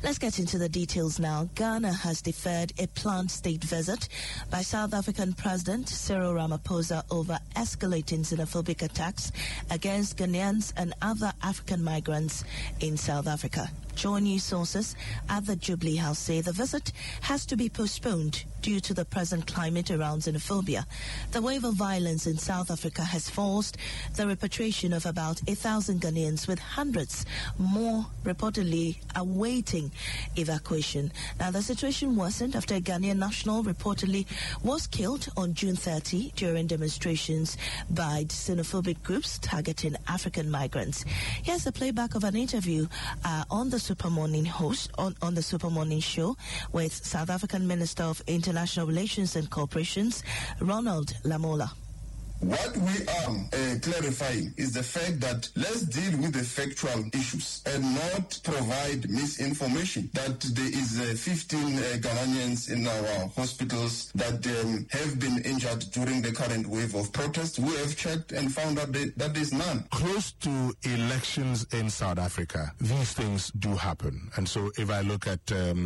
Let's get into the details now. Ghana has deferred a planned state visit by South African President Cyril Ramaphosa over escalating xenophobic attacks against Ghanaians and other African migrants in South Africa. Joy News sources at the Jubilee House say the visit has to be postponed due to the present climate around xenophobia. The wave of violence in South Africa has forced the repatriation of about 1,000 Ghanaians, with hundreds more reportedly awaiting evacuation. Now, the situation worsened after a Ghanaian national reportedly was killed on June 30 during demonstrations by xenophobic groups targeting African migrants. Here's a playback of an interview on the Super Morning on the Super Morning show with South African Minister of International Relations and Corporations, Ronald Lamola. What we are clarifying is the fact that let's deal with the factual issues and not provide misinformation that there is 15 Ghanaians in our hospitals that have been injured during the current wave of protest. We have checked and found out that there is none. Close to elections in South Africa, these things do happen. And so if I look at, the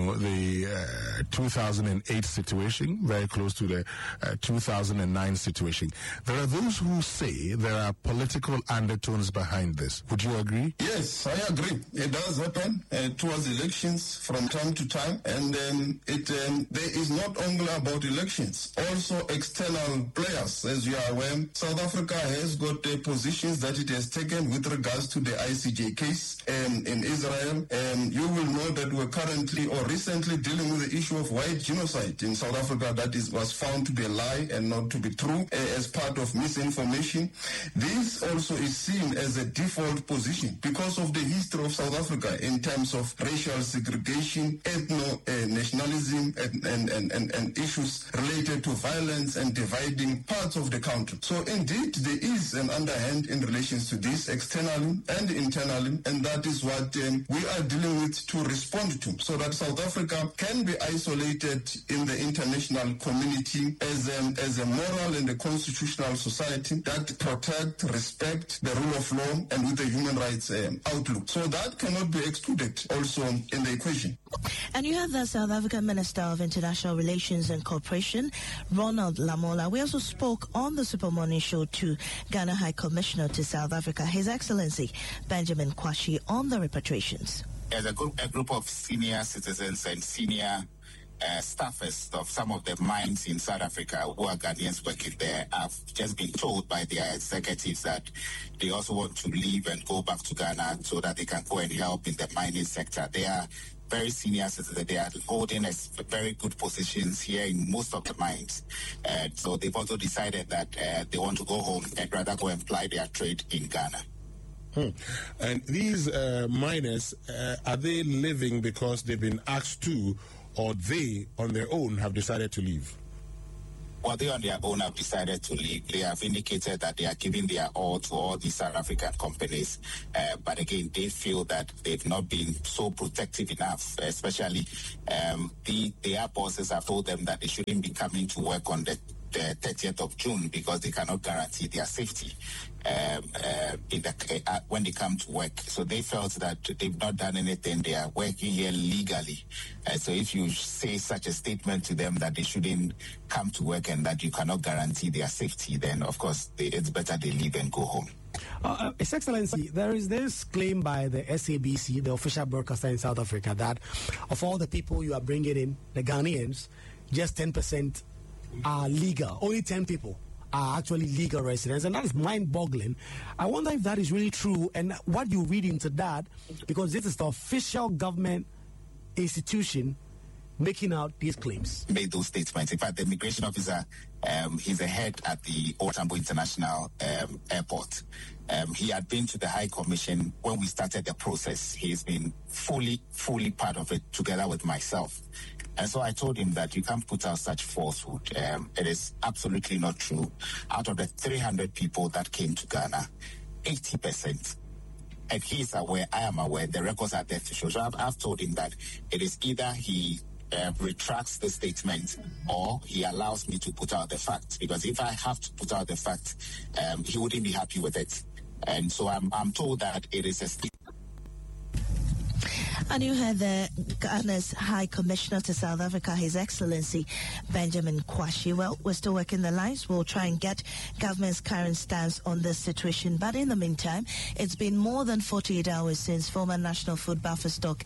2008 situation, very close to the 2009 situation, there are those who say there are political undertones behind this. Would you agree? Yes, I agree. It does happen towards elections from time to time, and there is not only about elections, also external players. As you are aware, South Africa has got positions that it has taken with regards to the ICJ case in Israel. You will know that we're currently or recently dealing with the issue of white genocide in South Africa that was found to be a lie and not to be true as part of misinformation. This also is seen as a default position because of the history of South Africa in terms of racial segregation, ethno-nationalism, and issues related to violence and dividing parts of the country. So indeed, there is an underhand in relations to this externally and internally, and that is what we are dealing with to respond to, so that South Africa can be isolated in the international community as a moral and a constitutional society that protect, respect the rule of law and with a human rights outlook. So that cannot be excluded also in the equation. And you have the South African Minister of International Relations and Cooperation, Ronald Lamola. We also spoke on the Super Morning show to Ghana High Commissioner to South Africa, His Excellency Benjamin Kwashi, on the repatriations. As a group of senior citizens and senior staffers of some of the mines in South Africa who are Ghanaians working there have just been told by their executives that they also want to leave and go back to Ghana so that they can go and help in the mining sector. They are very senior citizens. They are holding very good positions here in most of the mines. So they've also decided that they want to go home and rather go and ply their trade in Ghana. And these miners, are they living because they've been asked to, or they, on their own, have decided to leave? Well, they on their own have decided to leave. They have indicated that they are giving their all to all these South African companies. But again, they feel that they've not been so protective enough, especially their bosses have told them that they shouldn't be coming to work on the 30th of June because they cannot guarantee their safety when they come to work. So they felt that they've not done anything. They are working here legally. So if you say such a statement to them that they shouldn't come to work and that you cannot guarantee their safety, then of course it's better they leave and go home. His Excellency, there is this claim by the SABC, the official broadcaster in South Africa, that of all the people you are bringing in, the Ghanaians, just 10% are legal. Only 10 people are actually legal residents, and that is mind-boggling. I wonder if that is really true and what you read into that, because this is the official government institution making out these claims. Made those statements. In fact, the immigration officer, he's a head at the Tambo International Airport. He had been to the High Commission when we started the process. He's been fully part of it together with myself. And so I told him that you can't put out such falsehood. It is absolutely not true. Out of the 300 people that came to Ghana, 80%, and he is aware, I am aware, the records are there to show. So I've told him that it is either he retracts the statement or he allows me to put out the facts. Because if I have to put out the facts, he wouldn't be happy with it. And so I'm told that it is a statement. And you heard Ghana's High Commissioner to South Africa, His Excellency Benjamin Kwashi. Well, we're still working the lines. We'll try and get government's current stance on this situation. But in the meantime, it's been more than 48 hours since former National Food Buffer Stock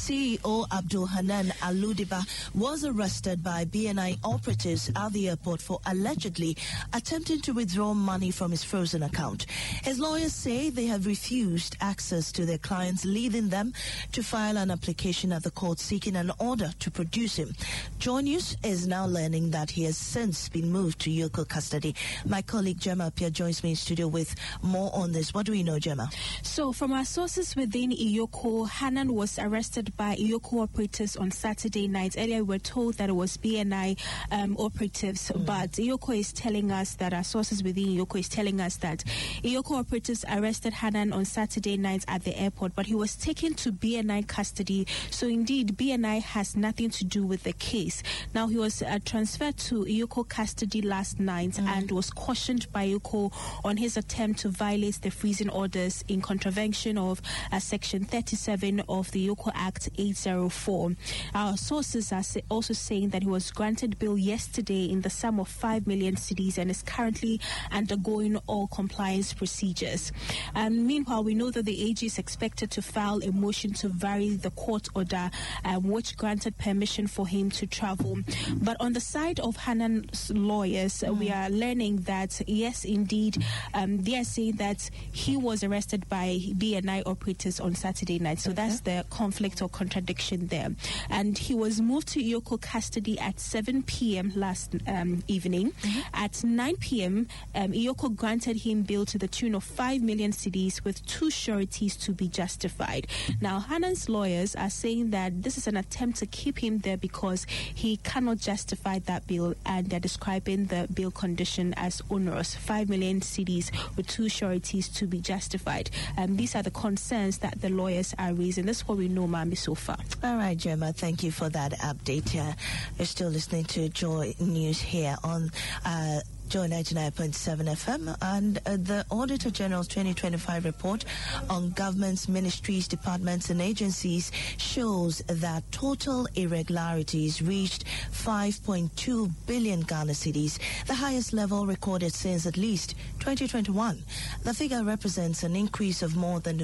CEO Abdul Hanan Aludiba was arrested by BNI operatives at the airport for allegedly attempting to withdraw money from his frozen account. His lawyers say they have refused access to their clients, leading them to file an application at the court seeking an order to produce him. Joy News is now learning that he has since been moved to Iyoko custody. My colleague Gemma Appiah joins me in studio with more on this. What do we know, Gemma? So, from our sources within Iyoko, Hanan was arrested by Iyoko operatives on Saturday night. Earlier, we were told that it was BNI operatives, but Iyoko is telling us that our sources within Iyoko is telling us that Iyoko operatives arrested Hanan on Saturday night at the airport, but he was taken to BNI custody. So, indeed, BNI has nothing to do with the case. Now, he was transferred to Iyoko custody last night and was cautioned by Iyoko on his attempt to violate the freezing orders in contravention of Section 37 of the Iyoko Act 804. Our sources are also saying that he was granted bail yesterday in the sum of 5 million cedis and is currently undergoing all compliance procedures. And meanwhile, we know that the AG is expected to file a motion to vary the court order which granted permission for him to travel. But on the side of Hanan's lawyers, we are learning that, yes, indeed, they are saying that he was arrested by BNI operators on Saturday night. So that's the conflict or contradiction there. And he was moved to Iyoko custody at 7 p.m. last evening. At 9 p.m., Iyoko granted him bail to the tune of 5 million cedis with 2 sureties to be justified. Now, Hanan's lawyers are saying that this is an attempt to keep him there because he cannot justify that bail, and they're describing the bail condition as onerous. 5 million cedis with 2 sureties to be justified. These are the concerns that the lawyers are raising. That's what we know, Mami, so far. All right, Gemma, thank you for that update. You're still listening to Joy News here on Joy 99.7 FM, and the Auditor General's 2025 report on governments, ministries, departments and agencies shows that total irregularities reached 5.2 billion Ghana cedis, the highest level recorded since at least 2021. The figure represents an increase of more than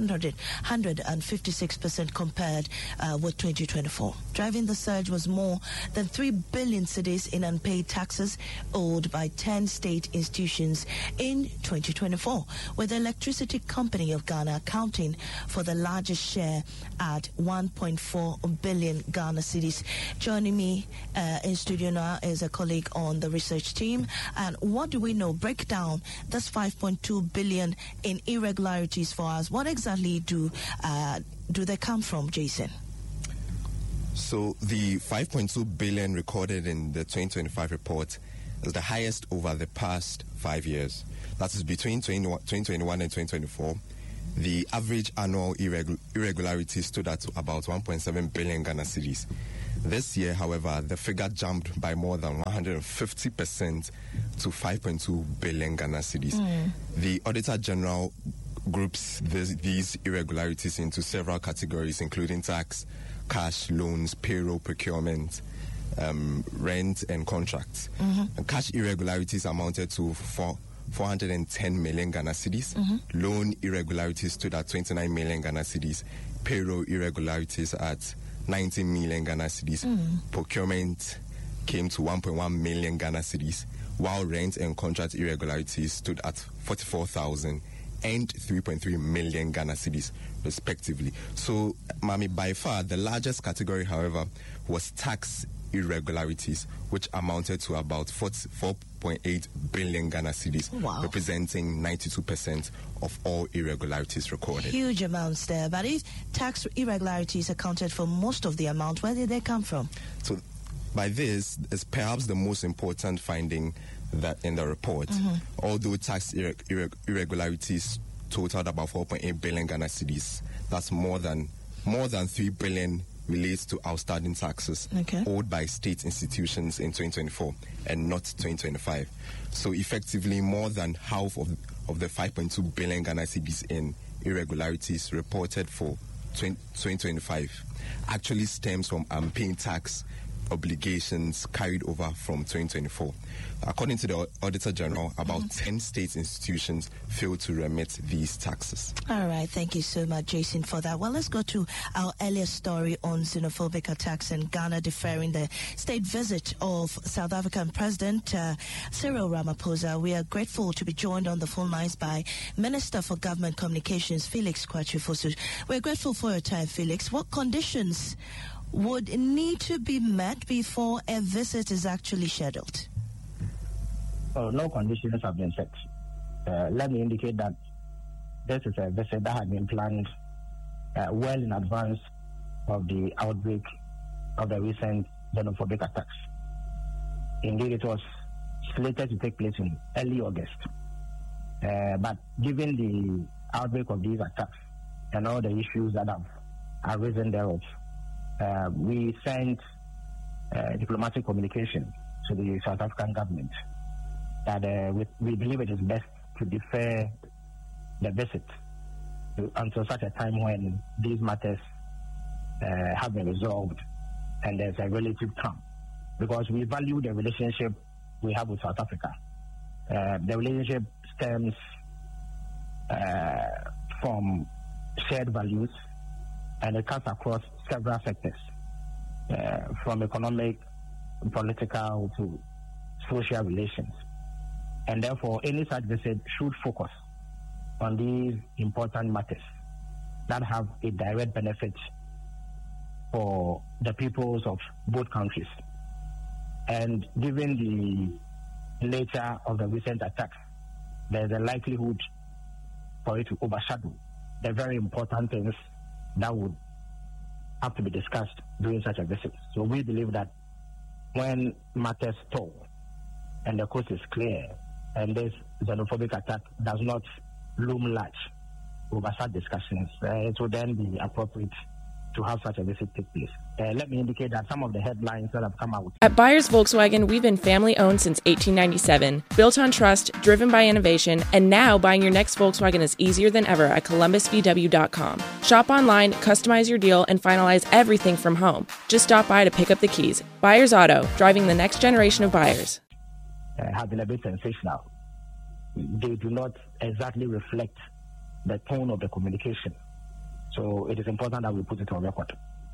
156% compared with 2024. Driving the surge was more than 3 billion cedis in unpaid taxes owed by 10 state institutions in 2024, with the Electricity Company of Ghana accounting for the largest share at 1.4 billion Ghana cedis. Joining me in studio now is a colleague on the research team. And what do we know? Break down this 5.2 billion in irregularities for us. What exactly do they come from, Jason? So the 5.2 billion recorded in the 2025 report is the highest over the past 5 years. That is between 2021 and 2024. The average annual irregularity stood at about 1.7 billion Ghana cedis. This year, however, the figure jumped by more than 150% to 5.2 billion Ghana cedis. The Auditor General groups these irregularities into several categories, including tax, cash, loans, payroll, procurement, rent and contracts. Cash irregularities amounted to 410 million Ghana cedis. Loan irregularities stood at 29 million Ghana cedis. Payroll irregularities at 19 million Ghana cedis. Procurement came to 1.1 million Ghana cedis, while rent and contract irregularities stood at 44,000 and 3.3 million Ghana cedis, respectively. So, Mami, by far the largest category, however, was tax irregularities, which amounted to about 4.8 billion Ghana cedis, representing 92% of all irregularities recorded. Huge amounts there. But if tax irregularities accounted for most of the amount, where did they come from? So, by this is perhaps the most important finding that in the report. Although tax irregularities totaled about 4.8 billion Ghana cedis, that's more than 3 billion relates to outstanding taxes owed by state institutions in 2024 and not 2025. So effectively, more than half of the 5.2 billion Ghana cedis in irregularities reported for 2025 actually stems from unpaid tax obligations carried over from 2024. According to the Auditor General, about 10 state institutions failed to remit these taxes. All right, thank you so much, Jason, for that. Well, let's go to our earlier story on xenophobic attacks in Ghana deferring the state visit of South African President Cyril Ramaphosa. We are grateful to be joined on the phone lines by Minister for Government Communications, Felix Kwakye Fosu. We're grateful for your time, Felix. What conditions would need to be met before a visit is actually scheduled? No conditions have been set. Let me indicate that this is a visit that had been planned well in advance of the outbreak of the recent xenophobic attacks. Indeed, it was slated to take place in early August. But given the outbreak of these attacks and all the issues that have arisen thereof, we sent diplomatic communication to the South African government that we believe it is best to defer the visit until such a time when these matters have been resolved and there's a relative calm. Because we value the relationship we have with South Africa. The relationship stems from shared values, and it cuts across several sectors, from economic, political to social relations. And therefore, any such visit should focus on these important matters that have a direct benefit for the peoples of both countries. And given the nature of the recent attacks, there's a likelihood for it to overshadow the very important things that would have to be discussed during such a visit. So we believe that when matters stall and the coast is clear and this xenophobic attack does not loom large over such discussions, it would then be appropriate to have such a visit take place. Let me indicate that some of the headlines that have come out. At Byers Volkswagen, we've been family owned since 1897, built on trust, driven by innovation, and now buying your next Volkswagen is easier than ever at columbusvw.com. Shop online, customize your deal, and finalize everything from home. Just stop by to pick up the keys. Byers Auto, driving the next generation of buyers. Have been a bit sensational. They do not exactly reflect the tone of the communication. So it is important that we put it on record.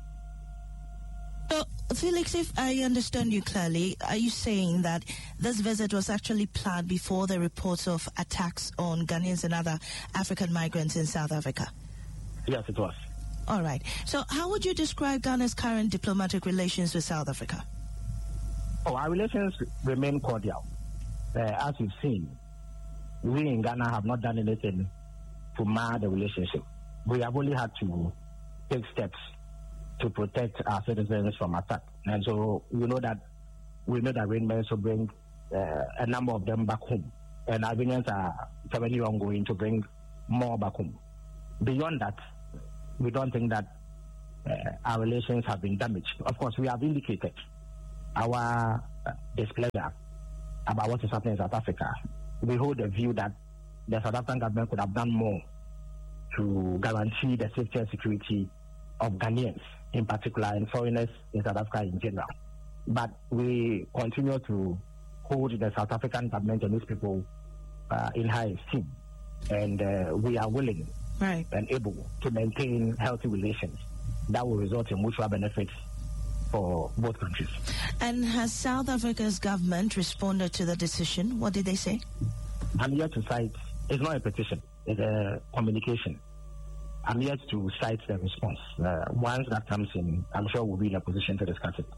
So, Felix, if I understand you clearly, are you saying that this visit was actually planned before the reports of attacks on Ghanaians and other African migrants in South Africa? Yes, it was. All right. So how would you describe Ghana's current diplomatic relations with South Africa? Our relations remain cordial. As you've seen, we in Ghana have not done anything to mar the relationship. We have only had to take steps to protect our citizens from attack. And so we know that arrangements will bring a number of them back home. And arrangements are currently ongoing to bring more back home. Beyond that, we don't think that our relations have been damaged. Of course, we have indicated our displeasure about what is happening in South Africa. We hold the view that the South African government could have done more to guarantee the safety and security of Ghanaians in particular and foreigners in South Africa in general. But we continue to hold the South African government and these people in high esteem. And we are willing and able to maintain healthy relations that will result in mutual benefits for both countries. And has South Africa's government responded to the decision? What did they say? I'm here to cite, it's not a petition, it's a communication. I'm here to cite the response. Once that comes in, I'm sure we'll be in a position to discuss it.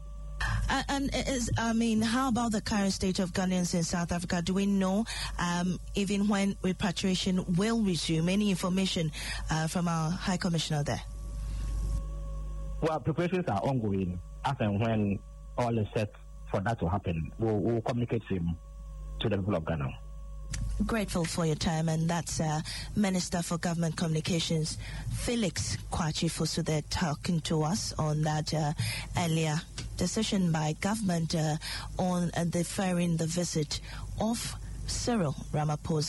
How about the current state of Ghanaians in South Africa? Do we know even when repatriation will resume? Any information from our High Commissioner there? Well, preparations are ongoing. As and when all is set for that to happen, we'll communicate to the people of Ghana. Grateful for your time, and that's Minister for Government Communications, Felix Kwakye Fosu, there talking to us on that earlier decision by government on deferring the visit of Cyril Ramaphosa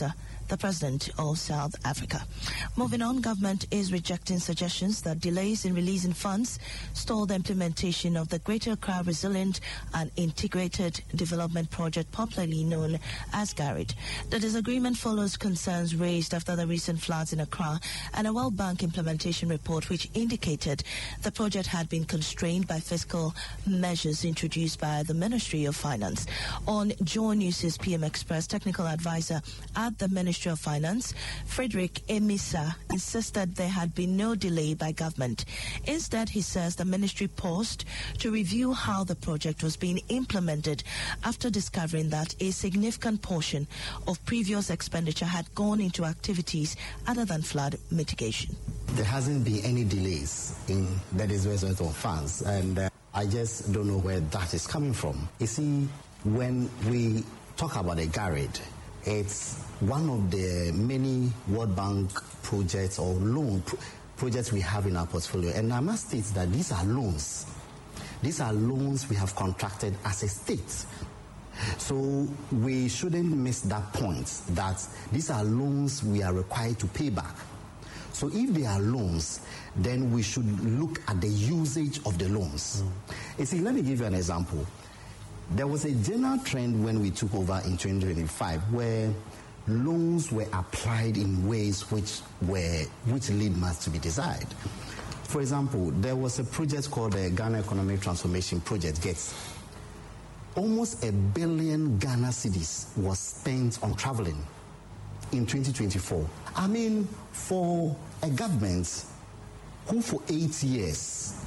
the president of South Africa. Moving on, government is rejecting suggestions that delays in releasing funds stall the implementation of the Greater Accra Resilient and Integrated Development Project, popularly known as GARID. The disagreement follows concerns raised after the recent floods in Accra and a World Bank implementation report which indicated the project had been constrained by fiscal measures introduced by the Ministry of Finance. On Joy News' PM Express, technical advisor at the Ministry of Finance, Frederick Emisa, insisted there had been no delay by government. Instead, he says the ministry paused to review how the project was being implemented after discovering that a significant portion of previous expenditure had gone into activities other than flood mitigation. There hasn't been any delays in the disbursement of funds, and I just don't know where that is coming from. You see, when we talk about a GARID, it's one of the many World Bank projects or loan projects we have in our portfolio. And I must state that these are loans. These are loans we have contracted as a state. So we shouldn't miss that point, that these are loans we are required to pay back. So if they are loans, then we should look at the usage of the loans. You see, let me give you an example. There was a general trend when we took over in 2025 where loans were applied in ways which lead much to be desired. For example, there was a project called the Ghana Economic Transformation Project, GETS. Almost $1 billion Ghana cedis was spent on traveling in 2024. I mean, for a government who for 8 years,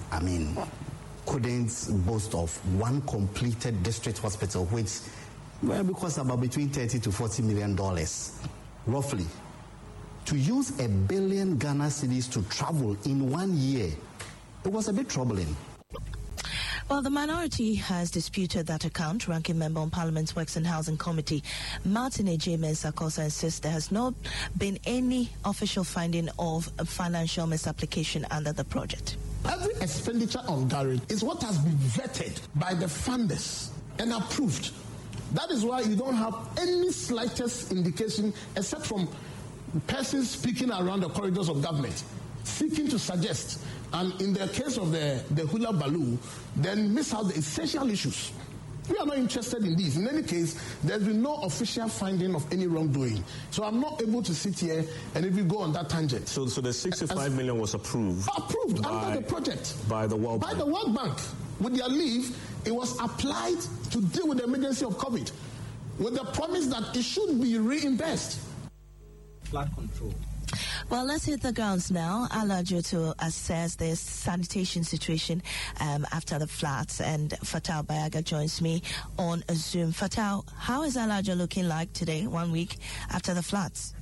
couldn't boast of one completed district hospital, which will cost about between $30 to $40 million, roughly. To use $1 billion Ghana cedis to travel in 1 year, it was a bit troubling. Well, the minority has disputed that account. Ranking member on Parliament's Works and Housing Committee, Martin Ejime-Sakosa, insists there has not been any official finding of a financial misapplication under the project. Every expenditure on GARID is what has been vetted by the funders and approved. That is why you don't have any slightest indication, except from persons speaking around the corridors of government, seeking to suggest, and in the case of the hula baloo, then miss out the essential issues. We are not interested in these. In any case, there's been no official finding of any wrongdoing. So I'm not able to sit here and if we go on that tangent. So the 65 million was approved? Approved under the project. By the World Bank? By the World Bank. With their leave, it was applied to deal with the emergency of COVID, with the promise that it should be reimbursed. Flood control. Well, let's hit the grounds now. Alajo to assess the sanitation situation after the floods. And Fatal Bayaga joins me on Zoom. Fatal, how is Alajo looking like today, 1 week after the floods?